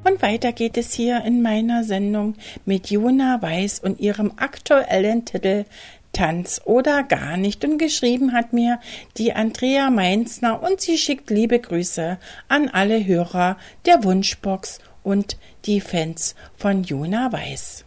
Und weiter geht es hier in meiner Sendung mit Jona Weiß und ihrem aktuellen Titel Tanz oder gar nicht. Und geschrieben hat mir die Andrea Mainzner und sie schickt liebe Grüße an alle Hörer der Wunschbox und die Fans von Jona Weiß.